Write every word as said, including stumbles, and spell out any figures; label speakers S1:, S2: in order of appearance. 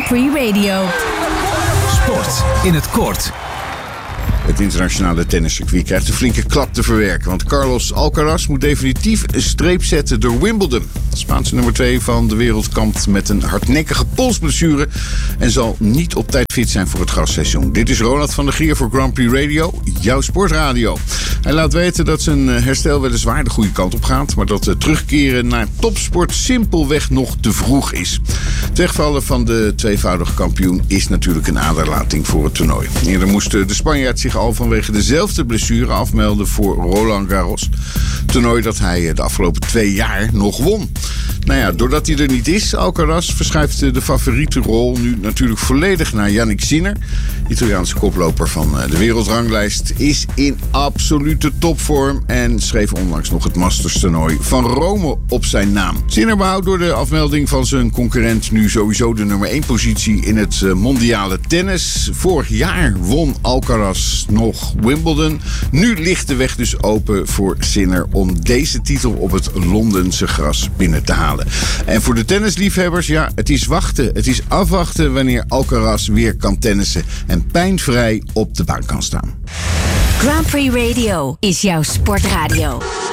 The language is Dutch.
S1: Prix Radio.
S2: Sport in het kort.
S3: Het internationale tenniscircuit krijgt een flinke klap te verwerken. Want Carlos Alcaraz moet definitief een streep zetten door Wimbledon. De Spaanse nummer twee van de wereld kampt met een hardnekkige polsblessure en zal niet op tijd fit zijn voor het grasseizoen. Dit is Ronald van der Gier voor Grand Prix Radio, jouw sportradio. Hij laat weten dat zijn herstel weliswaar de goede kant op gaat, maar dat het terugkeren naar topsport simpelweg nog te vroeg is. Het wegvallen van de tweevoudige kampioen is natuurlijk een aderlating voor het toernooi. Eerder moest de Spanjaard zich al vanwege dezelfde blessure afmelden voor Roland Garros. Toernooi dat hij de afgelopen twee jaar nog won. Nou ja, doordat hij er niet is, Alcaraz, verschuift de favoriete rol nu natuurlijk volledig naar Jannik Sinner. Italiaanse koploper van de wereldranglijst is in absolute topvorm en schreef onlangs nog het Masters toernooi van Rome op zijn naam. Sinner behoudt door de afmelding van zijn concurrent nu sowieso de nummer één positie in het mondiale tennis. Vorig jaar won Alcaraz nog Wimbledon. Nu ligt de weg dus open voor Sinner om deze titel op het Londense gras binnen te halen. En voor de tennisliefhebbers, ja, het is wachten. Het is afwachten wanneer Alcaraz weer kan tennissen en pijnvrij op de baan kan staan.
S1: Grand Prix Radio is jouw sportradio.